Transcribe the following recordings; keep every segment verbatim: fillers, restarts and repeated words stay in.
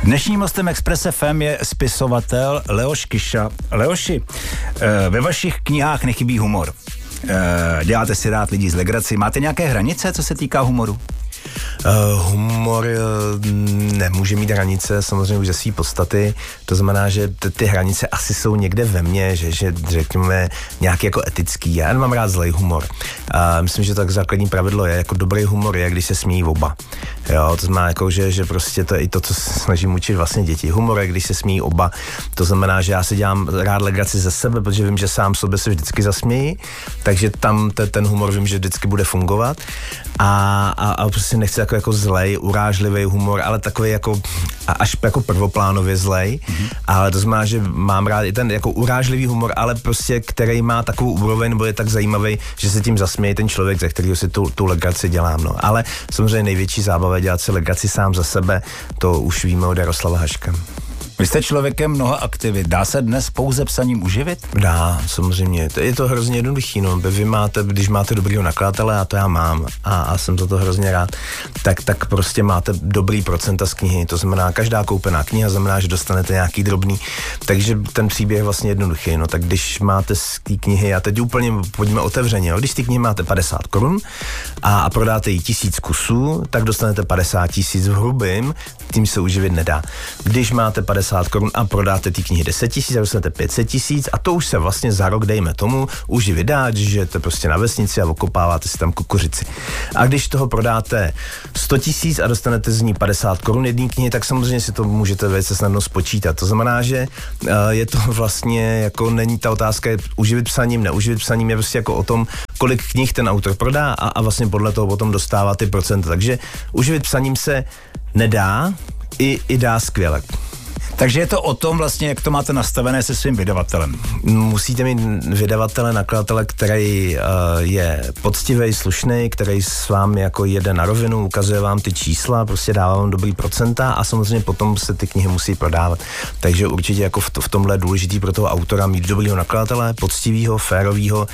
Dnešním hostem Express F M je spisovatel Leoš Kyša. Leoši, ve vašich knihách nechybí humor. Děláte si rád lidi z legraci. Máte nějaké hranice, co se týká humoru? Uh, humor uh, nemůže mít hranice, samozřejmě už ze své podstaty. To znamená, že t- ty hranice asi jsou někde ve mně, že, že řekněme nějaký jako etický. Já nemám rád zlej humor. Uh, myslím, že tak základní pravidlo je, jako dobrý humor je, když se smějí oba. Jo, to znamená, jako, že, že prostě to je i to, co snažím učit vlastně děti. Humor je, když se smějí oba. To znamená, že já si dělám rád legraci ze sebe, protože vím, že sám sobě se vždycky zasmějí, takže tam te, ten humor vím, že vždycky bude fungovat. A, a, a prostě nechci jako, jako zlej, urážlivý humor, ale takový jako až jako prvoplánově zlej. Mm-hmm. Ale to znamená, že mám rád i ten jako urážlivý humor, ale prostě který má takovou úroveň, nebo je tak zajímavý, že se tím zasměje ten člověk, ze kterého si tu, tu legraci dělám. No. Ale samozřejmě největší zábava je dělat si legraci sám za sebe, to už víme od Jaroslava Haška. Vy jste člověkem mnoha aktivit. Dá se dnes pouze psaním uživit? Dá, samozřejmě. Je to hrozně jednoduchý. No. Vy máte, když máte dobrýho nakladatele, a to já mám, a, a jsem za to hrozně rád, tak, tak prostě máte dobrý procenta z knihy. To znamená, každá koupená kniha znamená, že dostanete nějaký drobný. Takže ten příběh je vlastně jednoduchý. No. Tak když máte z té knihy, a teď úplně pojďme otevřeně, jo. Když z té knihy máte padesát korun a, a prodáte jí tisíc kusů, tak dostanete padesát tisíc v hrubým, tím se uživit nedá. Když máte padesát korun a prodáte ty knihy deset tisíc a dostanete pět set tisíc a to už se vlastně za rok, dejme tomu, uživit dá, že žijete prostě na vesnici a okopáváte si tam kukuřici. A když toho prodáte sto tisíc a dostanete z ní padesát korun jedné knihy, tak samozřejmě si to můžete velice snadno spočítat. To znamená, že uh, je to vlastně jako není ta otázka uživit psaním, neuživit psaním, je prostě jako o tom, kolik knih ten autor prodá a, a vlastně podle toho potom dostává ty procenta. Takže uživit psaním se nedá, i, i dá skvěle. Takže je to o tom vlastně, jak to máte nastavené se svým vydavatelem. Musíte mít vydavatele, nakladatele, který uh, je poctivý, slušný, který s vámi jako jede na rovinu, ukazuje vám ty čísla, prostě dává vám dobrý procenta a samozřejmě potom se ty knihy musí prodávat. Takže určitě jako v, to, v tomhle je důležitý pro toho autora mít dobrýho nakladatele, poctivýho, férovýho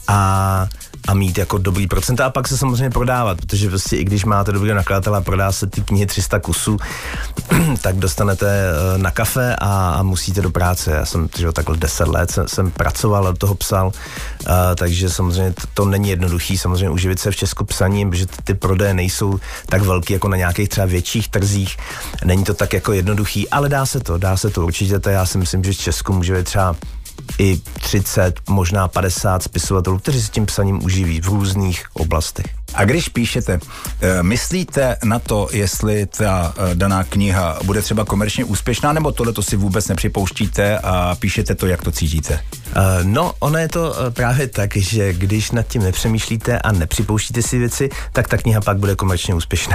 a a mít jako dobrý procenta a pak se samozřejmě prodávat, protože prostě i když máte dobrýho nakladatele a prodá se ty knihy tři sta kusů, tak dostanete na kafe a, a musíte do práce. Já jsem že, takhle deset let jsem, jsem pracoval a do toho psal, uh, takže samozřejmě to, to není jednoduchý, samozřejmě uživit se v Česku psaním, protože ty prodeje nejsou tak velký jako na nějakých třeba větších trzích, není to tak jako jednoduchý, ale dá se to, dá se to určitě, to já si myslím, že v Česku může být třeba i třicet, možná padesát spisovatelů, kteří s tím psaním uživí v různých oblastech. A když píšete, myslíte na to, jestli ta daná kniha bude třeba komerčně úspěšná, nebo tohleto si vůbec nepřipouštíte a píšete to, jak to cítíte? No, ono je to právě tak, že když nad tím nepřemýšlíte a nepřipouštíte si věci, tak ta kniha pak bude komerčně úspěšná.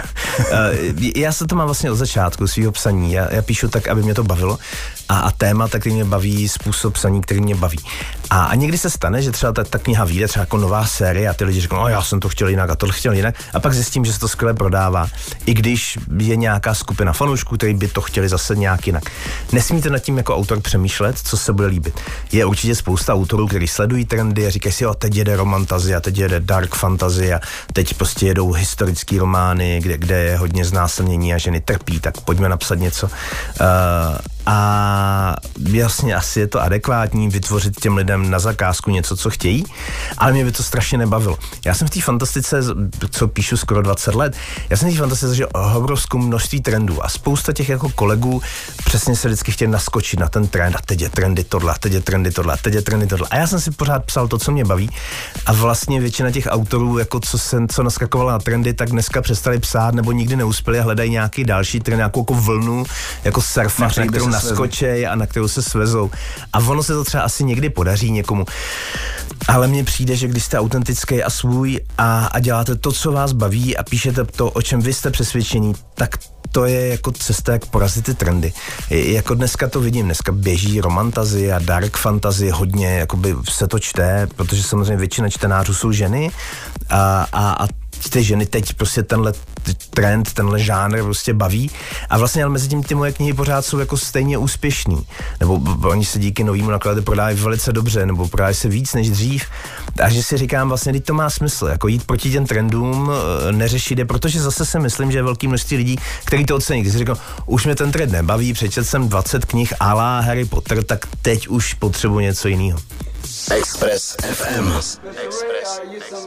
Já se to mám vlastně od začátku svého psaní. Já, já píšu tak, aby mě to bavilo a, a témata, který mě baví, způsob psaní, který mě baví. A, a někdy se stane, že třeba ta, ta kniha vyjde třeba jako nová série a ty lidi řeknou, no já jsem to chtěl jinak a to chtěl jinak a pak zjistím, že se to skvěle prodává. I když je nějaká skupina fanoušků, kteří by to chtěli zase nějak jinak. Nesmíte nad tím jako autor přemýšlet, co se bude líbit. Je určitě spousta autorů, kteří sledují trendy a říkají si, jo, teď jede romantazie, teď jede dark fantasy a teď prostě jedou historický romány, kde, kde je hodně znásilnění a ženy trpí, tak pojďme napsat něco. Uh, a jasně, asi je to adekvátní vytvořit těm lidem na zakázku něco, co chtějí, ale mě by to strašně nebavilo. Já jsem v té fantastice, co píšu skoro dvacet let, já jsem v té fantastice zažil obrovskou množství trendů a spousta těch jako kolegů přesně se vždycky chtěli naskočit na ten trend a teď je trendy tohle, a teď je trendy tohle, a teď je trendy tohle. A já jsem si pořád psal to, co mě baví a vlastně většina těch autorů, jako co, jsem, co naskakovala na trendy, tak dneska přestali psát nebo nikdy neuspěli a hledají nějaký další trend, nějakou jako vlnu, jako surfař, na kterou naskočej a na kterou se svezou. A ono se to třeba asi někdy podaří někomu. Ale mně přijde, že když jste autentický a svůj a, a děláte to, co vás baví a píšete to, o čem vy jste přesvědčení, tak to je jako cesta, jak porazit ty trendy. I, jako dneska to vidím, dneska běží romantazie a dark fantasy hodně, jakoby se to čte, protože samozřejmě většina čtenářů jsou ženy a, a, a ty ženy teď prostě tenhle trend, tenhle žánr prostě baví a vlastně ale mezi tím ty moje knihy pořád jsou jako stejně úspěšný. Nebo oni se díky novýmu nakladu prodávají velice dobře, nebo prodávají se víc než dřív. Takže si říkám vlastně, teď to má smysl, jako jít proti těm trendům, neřešit je, protože zase si myslím, že je velký množství lidí, kteří to ocení. Když si říkám, už mě ten trend nebaví, přečetl jsem dvacet knih à la Harry Potter, tak teď už potřebuji něco jiného. Express ef em. Express.